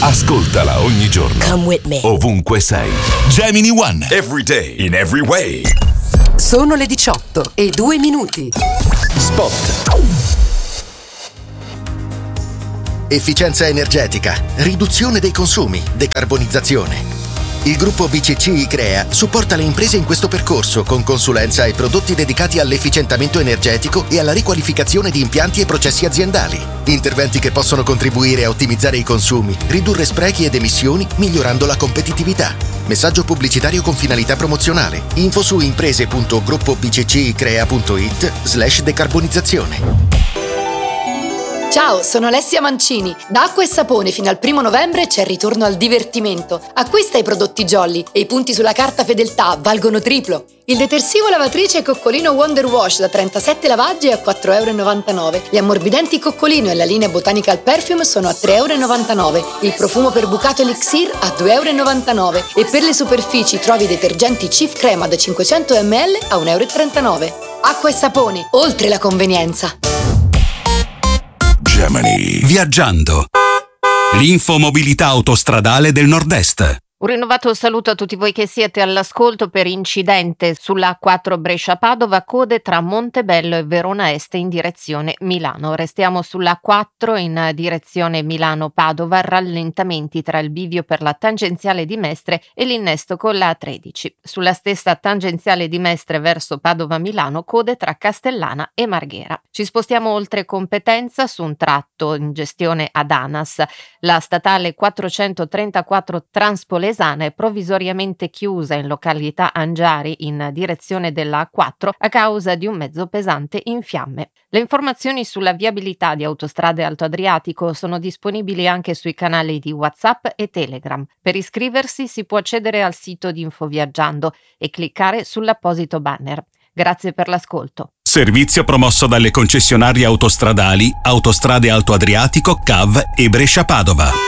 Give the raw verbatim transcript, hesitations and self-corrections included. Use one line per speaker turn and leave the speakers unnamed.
Ascoltala ogni giorno.
Come with me.
Ovunque sei. Gemini One. Every day, in every way.
Sono le diciotto e due minuti.
Spot. Efficienza energetica, riduzione dei consumi, decarbonizzazione. Il gruppo B C C I-Crea supporta le imprese in questo percorso con consulenza e prodotti dedicati all'efficientamento energetico e alla riqualificazione di impianti e processi aziendali. Interventi che possono contribuire a ottimizzare i consumi, ridurre sprechi ed emissioni, migliorando la competitività. Messaggio pubblicitario con finalità promozionale. Info su imprese punto gruppo b c c i crea punto i t slash decarbonizzazione.
Ciao, sono Alessia Mancini. Da Acqua e Sapone fino al primo novembre c'è il ritorno al divertimento. Acquista i prodotti Jolly e i punti sulla carta fedeltà valgono triplo. Il detersivo lavatrice Coccolino Wonder Wash da trentasette lavaggi è a quattro virgola novantanove euro. Gli ammorbidenti Coccolino e la linea Botanical Perfume sono a tre virgola novantanove euro. Il profumo per bucato Elixir a due virgola novantanove euro. E per le superfici trovi i detergenti Cif Crema da cinquecento millilitri a un virgola trentanove euro. Acqua e Sapone, oltre la convenienza.
Gemini.
Viaggiando. L'infomobilità autostradale del Nord-Est.
Un rinnovato saluto a tutti voi che siete all'ascolto. Per incidente sulla A quattro Brescia-Padova, code tra Montebello e Verona Est in direzione Milano. Restiamo sulla A quattro in direzione Milano-Padova, rallentamenti tra il bivio per la tangenziale di Mestre e l'innesto con la A tredici. Sulla stessa tangenziale di Mestre verso Padova-Milano, code tra Castellana e Marghera. Ci spostiamo oltre Competenza su un tratto in gestione ad ANAS. La statale quattrocentotrentaquattro Transpolesana è provvisoriamente chiusa in località Angiari in direzione della A quattro a causa di un mezzo pesante in fiamme. Le informazioni sulla viabilità di Autostrade Alto Adriatico sono disponibili anche sui canali di WhatsApp e Telegram. Per iscriversi si può accedere al sito di Infoviaggiando e cliccare sull'apposito banner. Grazie per l'ascolto.
Servizio promosso dalle concessionarie autostradali Autostrade Alto Adriatico, C A V e Brescia Padova.